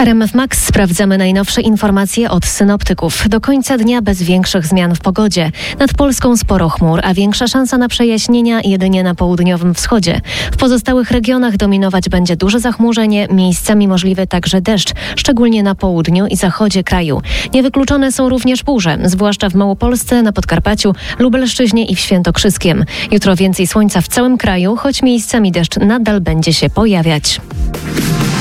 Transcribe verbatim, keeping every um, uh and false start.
R M F Max sprawdzamy najnowsze informacje od synoptyków. Do końca dnia bez większych zmian w pogodzie. Nad Polską sporo chmur, a większa szansa na przejaśnienia jedynie na południowym wschodzie. W pozostałych regionach dominować będzie duże zachmurzenie, miejscami możliwy także deszcz, szczególnie na południu i zachodzie kraju. Niewykluczone są również burze, zwłaszcza w Małopolsce, na Podkarpaciu, Lubelszczyźnie i w Świętokrzyskiem. Jutro więcej słońca w całym kraju, choć miejscami deszcz nadal będzie się pojawiać.